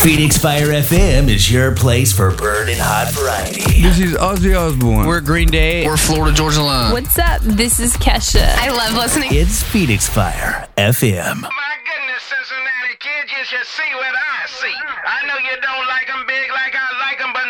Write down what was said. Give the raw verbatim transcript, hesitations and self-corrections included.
Phoenix Fire F M is your place for burning hot variety. This is Ozzy Osbourne. We're Green Day. We're Florida Georgia Line. What's up? This is Kesha. I love listening. It's Phoenix Fire F M. My goodness, Cincinnati kids, you should see what I see. I know you don't like them big like I like them, but